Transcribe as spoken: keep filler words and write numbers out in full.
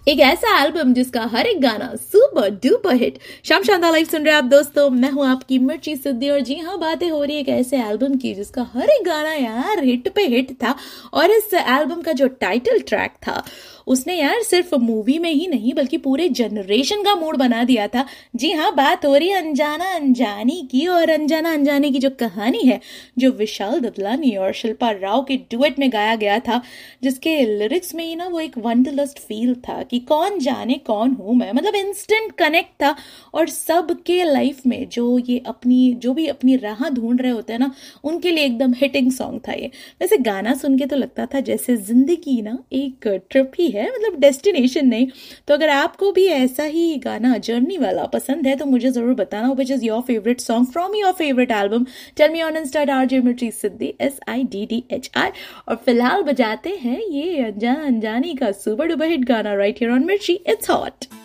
एक ऐसा एल्बम जिसका हर एक गाना सुपर डुपर हिट। शाम शानदार लाइव सुन रहे हैं आप दोस्तों, मैं हूं आपकी मिर्ची सिद्धि। और जी हाँ, बातें हो रही है एक ऐसे एल्बम की जिसका हर एक गाना यार हिट पे हिट था। और इस एल्बम का जो टाइटल ट्रैक था उसने यार सिर्फ मूवी में ही नहीं बल्कि पूरे जनरेशन का मूड बना दिया था। जी हाँ, बात हो रही है अनजाना अनजानी की। और अनजाना अनजानी की जो कहानी है, जो विशाल ददलानी और शिल्पा राव के डुएट में गाया गया था, जिसके लिरिक्स में ही ना वो एक वंडरलस्ट फील था कि कौन जाने कौन हूं मैं, मतलब इंस्टेंट कनेक्ट था। और सबके लाइफ में जो ये अपनी जो भी अपनी राह ढूंढ रहे होते हैं ना, उनके लिए एकदम हिटिंग सॉन्ग था ये। वैसे गाना सुन के तो लगता था जैसे जिंदगी ना एक ट्रिप ही है, मतलब डेस्टिनेशन नहीं। तो अगर आपको भी ऐसा ही गाना जर्नी वाला पसंद है तो मुझे जरूर बताना which is your favourite song from your favourite album. Tell me on Insta RJ मिर्ची सिद्धि, S I D D H I. और फिलहाल बजाते हैं ये अनजान अनजानी का सुपर डुपर हिट गाना राइट हियर ऑन मिर्ची, इट्स हॉट।